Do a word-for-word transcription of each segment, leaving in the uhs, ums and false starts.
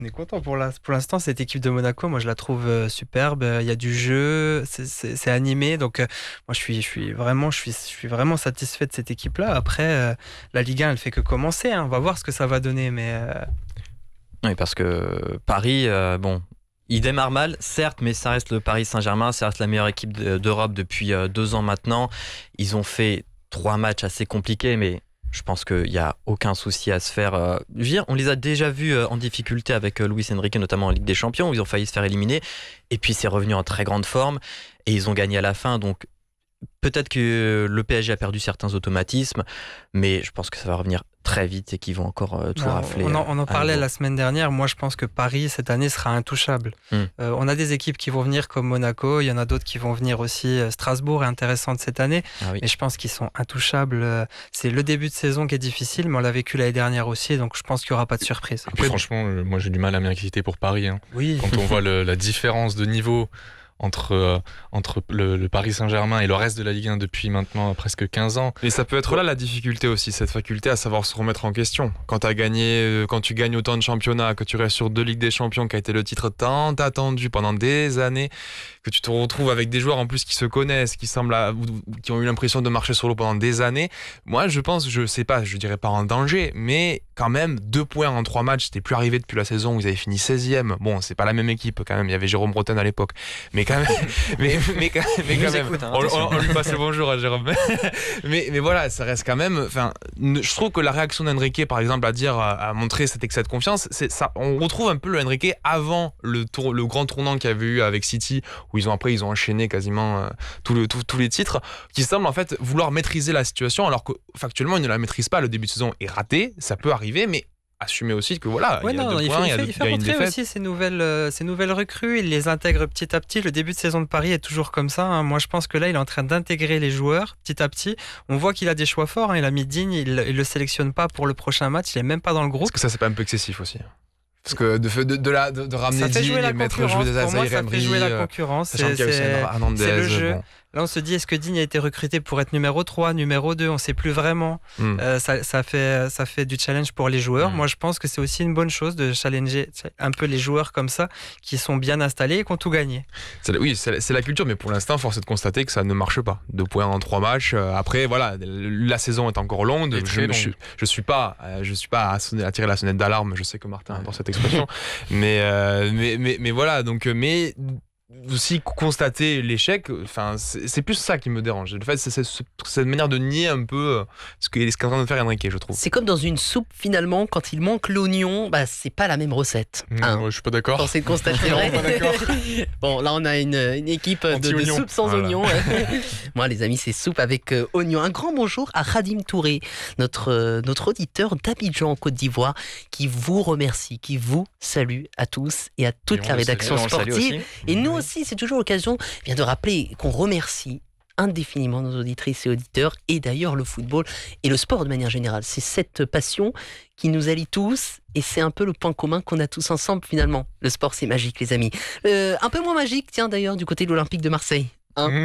On est content pour, la, pour l'instant, cette équipe de Monaco, moi je la trouve euh, superbe. Il y a du jeu, c'est, c'est, c'est animé. Donc euh, moi je suis, je, suis vraiment, je, suis, je suis vraiment satisfait de cette équipe-là. Après, euh, la Ligue un, elle fait que commencer. Hein. On va voir ce que ça va donner. Mais, euh... Oui, parce que Paris, euh, bon, il démarre mal, certes, mais ça reste le Paris Saint-Germain, ça reste la meilleure équipe de, d'Europe depuis euh, deux ans maintenant. Ils ont fait trois matchs assez compliqués, mais je pense qu'il n'y a aucun souci à se faire. Euh, je veux dire, on les a déjà vus euh, en difficulté avec euh, Luis Enrique, notamment en Ligue des Champions, où ils ont failli se faire éliminer. Et puis, c'est revenu en très grande forme et ils ont gagné à la fin. Donc, peut-être que le P S G a perdu certains automatismes, mais je pense que ça va revenir très vite et qu'ils vont encore euh, tout non, rafler. On en, on en parlait la semaine dernière. Moi, je pense que Paris, cette année, sera intouchable. Mm. Euh, on a des équipes qui vont venir comme Monaco. Il y en a d'autres qui vont venir aussi. Strasbourg est intéressante cette année. Ah oui. Mais je pense qu'ils sont intouchables. C'est le début de saison qui est difficile, mais on l'a vécu l'année dernière aussi. Donc, je pense qu'il n'y aura pas de surprise. Après, franchement, euh, moi, j'ai du mal à m'inquiéter pour Paris. Hein. Oui. Quand on voit le, la différence de niveau entre, euh, entre le, le Paris Saint-Germain et le reste de la Ligue un depuis maintenant presque quinze ans. Et ça peut être là la difficulté aussi, cette faculté à savoir se remettre en question. Quand, t'as gagné, euh, quand tu gagnes autant de championnats, que tu restes sur deux Ligues des Champions, qui a été le titre tant attendu pendant des années, que tu te retrouves avec des joueurs en plus qui se connaissent, qui semblent à, qui ont eu l'impression de marcher sur l'eau pendant des années. Moi, je pense, je sais pas, je dirais pas en danger, mais quand même, deux points en trois matchs, c'était plus arrivé depuis la saison où ils avaient fini seizième. Bon, c'est pas la même équipe quand même, il y avait Jérôme Breton à l'époque. Mais quand même, mais, mais, mais, mais quand même, écoute, hein, on, on, on lui passe le bonjour à Jérôme. mais, mais voilà, ça reste quand même, enfin, je trouve que la réaction d'Enrique, par exemple, à dire, à, à montrer cet excès de confiance, c'est ça, on retrouve un peu le Enrique avant le, tour, le grand tournant qu'il y avait eu avec City, où ils ont après, ils ont enchaîné quasiment euh, tous le, tout, tous les titres, qui semblent en fait vouloir maîtriser la situation, alors que factuellement, ils ne la maîtrisent pas. Le début de saison est raté, ça peut arriver, mais assumer aussi que voilà, ouais, il y a non, deux il points, fait, il y a, il deux, fait, il fait il y a une montrer défaite. aussi ces nouvelles, euh, ces nouvelles recrues, il les intègre petit à petit. Le début de saison de Paris est toujours comme ça. Hein. Moi, je pense que là, il est en train d'intégrer les joueurs petit à petit. On voit qu'il a des choix forts. Hein. Il a mis Digne, il ne le sélectionne pas pour le prochain match. Il n'est même pas dans le groupe. Est-ce que ça, c'est pas un peu excessif aussi? Parce que de, de, de, la, de, de ramener Digne et mettre jouer des Pour moi, ça fait jouer la concurrence. C'est, c'est, c'est le jeu. Bon. Là, on se dit, est-ce que Digne a été recruté pour être numéro trois, numéro deux? On ne sait plus vraiment. Mm. Euh, ça, ça, fait, ça fait du challenge pour les joueurs. Mm. Moi, je pense que c'est aussi une bonne chose de challenger un peu les joueurs comme ça, qui sont bien installés et qui ont tout gagné. C'est, oui, c'est, c'est la culture, mais pour l'instant, force est de constater que ça ne marche pas. Deux points en trois matchs. Après, voilà, la saison est encore longue. Je ne suis, je suis pas, je suis pas à, sonner, à tirer la sonnette d'alarme. Je sais que Martin adore cette expression. mais, euh, mais, mais, mais voilà, donc, mais... aussi constater l'échec, enfin c'est, c'est plus ça qui me dérange. Le fait, c'est, c'est, c'est cette manière de nier un peu ce qu'est en train de faire Enrique, je trouve. C'est comme dans une soupe finalement, quand il manque l'oignon, bah c'est pas la même recette. Mmh, hein. ouais, je suis pas d'accord. C'est constaté. pas d'accord. Bon, là on a une, une équipe de, de soupe sans voilà. oignon. Moi les amis, c'est soupe avec euh, oignon. Un grand bonjour à Radim Touré, notre euh, notre auditeur d'Abidjan en Côte d'Ivoire, qui vous remercie, qui vous salue à tous et à toute et la rédaction salue, sportive. Et nous aussi, c'est toujours l'occasion bien de rappeler qu'on remercie indéfiniment nos auditrices et auditeurs, et d'ailleurs le football et le sport de manière générale. C'est cette passion qui nous allie tous, et c'est un peu le point commun qu'on a tous ensemble finalement. Le sport, c'est magique, les amis. Euh, un peu moins magique, tiens d'ailleurs, du côté de l'Olympique de Marseille. Hein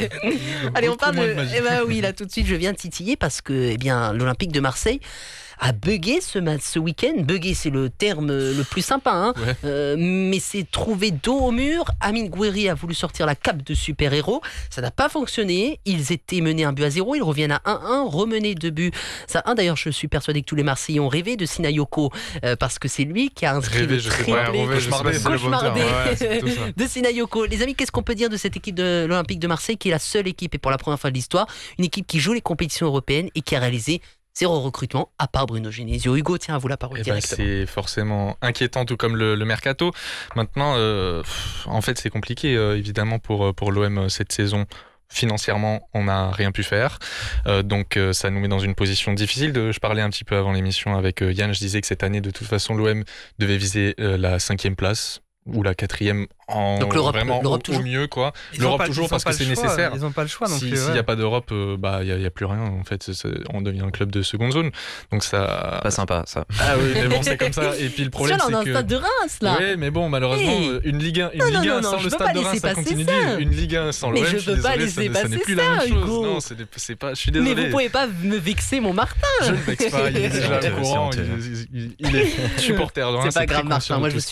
Allez, on parle de... de eh ben oui, là tout de suite, je viens de titiller parce que eh bien, l'Olympique de Marseille a bugué ce, ce week-end. Bugué, c'est le terme le plus sympa, hein. Ouais. euh, mais c'est trouvé dos au mur. Amine Gouiri a voulu sortir la cape de super-héros. Ça n'a pas fonctionné. Ils étaient menés un but à zéro. Ils reviennent à un un, remenés deux buts à un. D'ailleurs, je suis persuadé que tous les Marseillais ont rêvé de Sinayoko euh, parce que c'est lui qui a inscrit rêvé, le triplé cauchemardé, cauchemardé ouais, de Sinayoko. Les amis, qu'est-ce qu'on peut dire de cette équipe de l'Olympique de Marseille qui est la seule équipe, et pour la première fois de l'histoire, une équipe qui joue les compétitions européennes et qui a réalisé zéro recrutement, à part Bruno Genesio. Hugo, tiens, à vous la parole eh directement. Ben, c'est forcément inquiétant, tout comme le, le mercato. Maintenant, euh, en fait, c'est compliqué, euh, évidemment, pour, pour l'O M cette saison. Financièrement, on n'a rien pu faire. Euh, donc, euh, ça nous met dans une position difficile. De, je parlais un petit peu avant l'émission avec euh, Yann. Je disais que cette année, de toute façon, l'O M devait viser euh, la cinquième place ou la quatrième en donc l'Europe, vraiment l'Europe au, toujours. au mieux quoi. Ils L'Europe pas, toujours parce que c'est choix, nécessaire. Ils n'ont pas le choix. Si, donc s'il euh, n'y a pas d'Europe, euh, bah il y, y a plus rien en fait. C'est, c'est, on devient un club de seconde zone. Donc ça. Pas sympa ça. Ah oui, mais bon c'est comme ça. Et puis le problème c'est, c'est là, on a que. un stade de Reims là. Oui, mais bon malheureusement hey. une Ligue un, une non, Ligue non, un non, sans non, le stade de Reims, ça continue de vivre. Une Ligue un sans l'O M, je suis peux pas désolé, laisser ça n'est plus ça, la même chose. Hugo. Non, c'est, c'est pas. Je suis désolé. Mais vous pouvez pas me vexer mon Martin. Je ne vexe pas. Il est déjà au courant. Il est supporter. C'est pas grave Martin. Moi je suis